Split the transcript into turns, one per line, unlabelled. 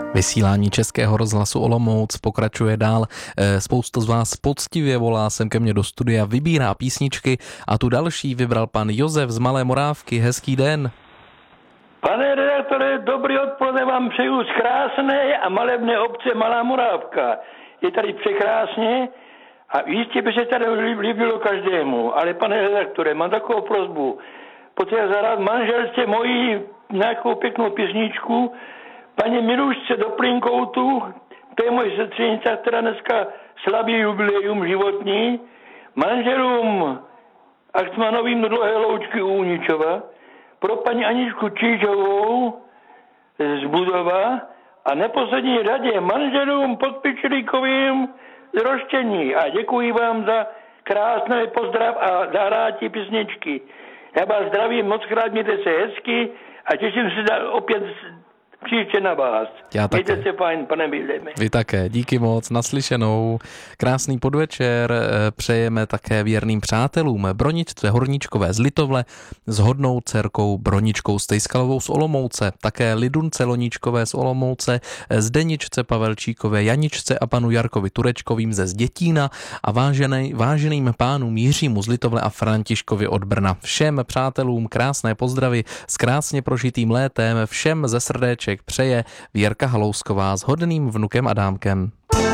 Vysílání Českého rozhlasu Olomouc pokračuje dál. Spousta z vás poctivě volá sem ke mně do studia, vybírá písničky a tu další vybral pan Josef z Malé Morávky. Hezký den.
Pane redaktore, dobrý odpoledne vám přeju z krásné a malebné obce Malá Morávka. Je tady překrásně a jistě by se tady líbilo každému. Ale pane redaktore, mám takovou prosbu. Potřeba zahrát manželce mojí nějakou pěknou písničku, paní Milušce do Plinkoutu, to je moje sestřenice, která dneska slaví jubileum životní, manželům Axmanovým do Dlouhé loučky u Uničova, pro paní Aničku Čížovou z Budova a neposlední řadě manželům Podpičilíkovým z Roštění. A děkuji vám za krásný pozdrav a zahrátí písničky. Já vás zdravím, moc krát, mějte se hezky a těším se opět příště na vás. Mějte se fajn, pane Bíleme.
Vy také, díky moc, naslyšenou. Krásný podvečer přejeme také věrným přátelům Broničce Horníčkové z Litovle s hodnou dcerkou Broničkou Stejskalovou z Olomouce, také Lidunce Loníčkové z Olomouce, Zdeničce Pavelčíkové, Janičce a panu Jarkovi Turečkovým ze Zdětína a váženým pánům Jiřímu z Litovle a Františkovi od Brna. Všem přátelům krásné pozdravy s krásně prožitým létem, všem ze srdéček přeje Věrka Halousková s hodným vnukem Adámkem.